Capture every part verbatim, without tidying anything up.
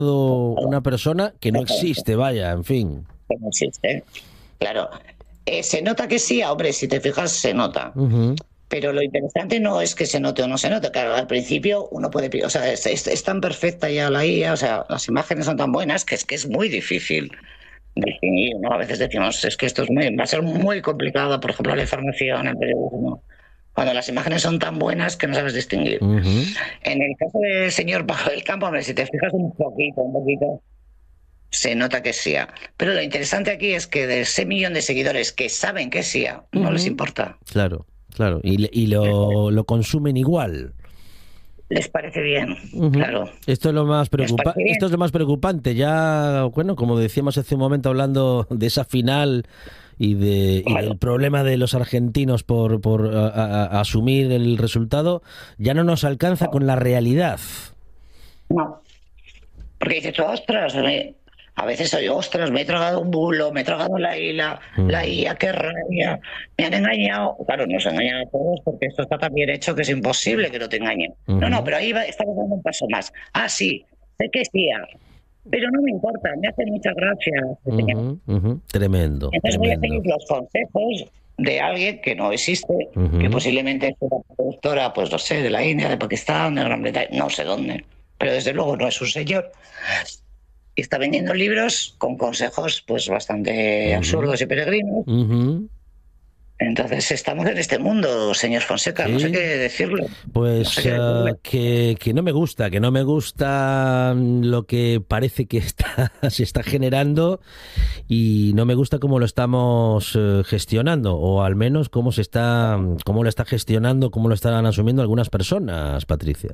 una persona que no existe, vaya, en fin. Que no existe, claro. Eh, se nota que sí, hombre, si te fijas, se nota. Uh-huh. Pero lo interesante no es que se note o no se note. Claro, al principio uno puede... O sea, es, es, es tan perfecta ya la I A, o sea, las imágenes son tan buenas que es que es muy difícil distinguir, ¿no? A veces decimos, es que esto es muy, va a ser muy complicado, por ejemplo, la información, el periodismo, cuando las imágenes son tan buenas que no sabes distinguir. Uh-huh. En el caso del señor Pajo del Campo, hombre, si te fijas un poquito, un poquito, se nota que es I A. Pero lo interesante aquí es que de ese millón de seguidores que saben que es I A, no uh-huh. les importa. Claro, claro. Y, y lo, lo consumen igual. Les parece bien, uh-huh. claro. Esto es lo más preocupa- esto es lo más preocupante. Ya, bueno, como decíamos hace un momento hablando de esa final y de y del problema de los argentinos por, por a, a, a asumir el resultado, ya no nos alcanza con la realidad. No. Porque dices, ostras, me... a veces oye, ostras, me he tragado un bulo, me he tragado la I A, mm. la I A, qué rabia, me han engañado. Claro, nos han engañado a todos porque esto está tan bien hecho que es imposible que no te engañen. Uh-huh. No, no, pero ahí va, estamos dando un paso más. Ah, sí, sé que es I A, pero no me importa, me hace mucha gracia. Uh-huh, uh-huh. Tremendo. Entonces tremendo. voy a seguir los consejos de alguien que no existe, uh-huh. que posiblemente es una productora, pues no sé, de la India, de Pakistán, de Gran Bretaña, no sé dónde, pero desde luego no es un señor. Y está vendiendo libros con consejos pues bastante uh-huh. absurdos y peregrinos. Uh-huh. Entonces estamos en este mundo, señor Fonseca, ¿sí? No sé qué decirle. Pues no sé qué decirle. Uh, que, que no me gusta, que no me gusta lo que parece que está, se está generando y no me gusta cómo lo estamos uh, gestionando, o al menos cómo se está, cómo lo está gestionando, cómo lo están asumiendo algunas personas, Patricia.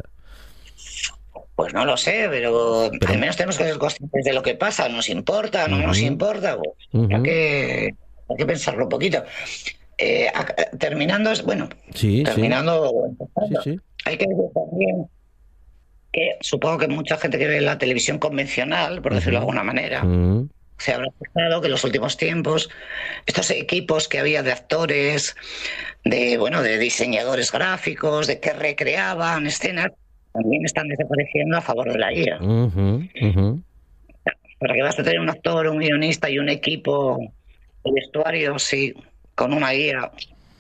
Pues no lo sé, pero, pero al menos tenemos que ser conscientes de lo que pasa. ¿Nos importa? ¿No uh-huh. nos importa? Pues uh-huh. hay, que, hay que pensarlo un poquito. Eh, a, terminando, bueno, sí, terminando, sí. Sí, sí. hay que decir también que supongo que mucha gente que ve la televisión convencional, por uh-huh. decirlo de alguna manera, uh-huh. se habrá fijado que en los últimos tiempos estos equipos que había de actores, de bueno, de diseñadores gráficos, de que recreaban escenas, también están desapareciendo a favor de la I A. Uh-huh, uh-huh. Para que vas a tener un actor, un guionista y un equipo de vestuario, sí, con una I A.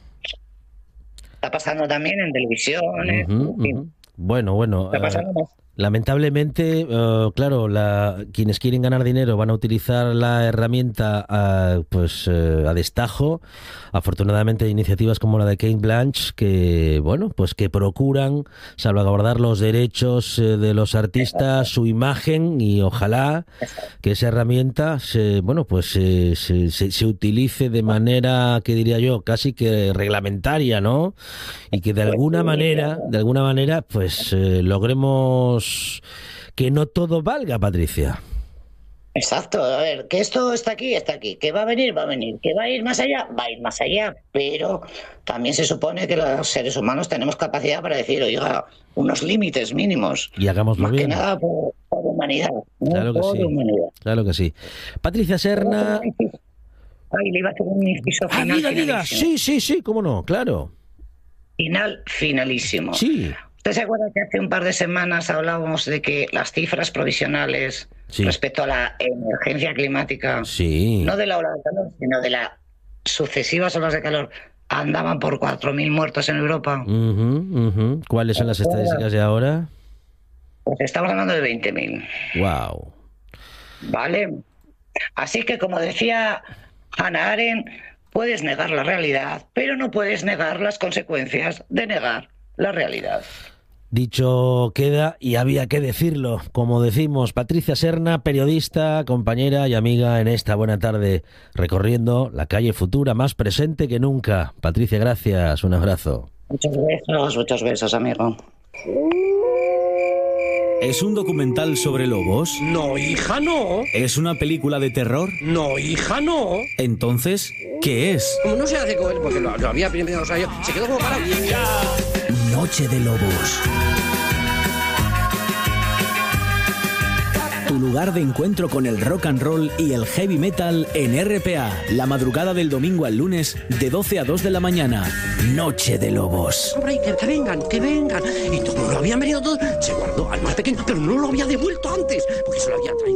Está pasando también en televisión. Uh-huh, en fin. uh-huh. Bueno, bueno. Está pasando Uh... más. Lamentablemente, uh, claro, la, quienes quieren ganar dinero van a utilizar la herramienta uh, pues uh, a destajo. Afortunadamente hay iniciativas como la de Cate Blanchett que, bueno, pues que procuran salvaguardar los derechos uh, de los artistas, su imagen, y ojalá que esa herramienta se, bueno, pues se, se, se, se utilice de manera, que diría yo, casi que reglamentaria, ¿no? Y que de alguna manera, de alguna manera, pues uh, logremos que no todo valga, Patricia. Exacto, a ver, que esto está aquí, está aquí, que va a venir, va a venir, que va a ir más allá, va a ir más allá, pero también se supone que los seres humanos tenemos capacidad para decir, oiga, unos límites mínimos. Y hagámoslo más bien. que nada por, por humanidad, no claro que por sí. humanidad. Claro que sí. Patricia Serna... Ay, le iba a hacer un inciso ah, final. diga, diga, sí, sí, sí, cómo no, claro. Final finalísimo. Sí. ¿Usted se acuerda que hace un par de semanas hablábamos de que las cifras provisionales sí. respecto a la emergencia climática, sí. no de la ola de calor, sino de las sucesivas olas de calor, andaban por cuatro mil muertos en Europa? Uh-huh, uh-huh. ¿Cuáles son las estadísticas de ahora? Pues estamos hablando de veinte mil. Wow. Vale. Así que, como decía Hannah Arendt, puedes negar la realidad, pero no puedes negar las consecuencias de negar la realidad. Dicho queda, y había que decirlo, como decimos, Patricia Serna, periodista, compañera y amiga en esta buena tarde, recorriendo la calle futura más presente que nunca. Patricia, gracias, un abrazo. Muchos besos, muchos besos, amigo. ¿Es un documental sobre lobos? No, hija, no. ¿Es una película de terror? No, hija, no. Entonces, ¿qué es? Como no se hace con él, porque lo, lo había primero, o sea, yo, se quedó como parado. Noche de lobos. Tu lugar de encuentro con el rock and roll y el heavy metal en R P A. La madrugada del domingo al lunes de doce a dos de la mañana. Noche de Lobos. Hombre, que, que vengan, que vengan. Y no lo habían venido todos. Se guardó al más pequeño, pero no lo había devuelto antes, porque se lo había traído.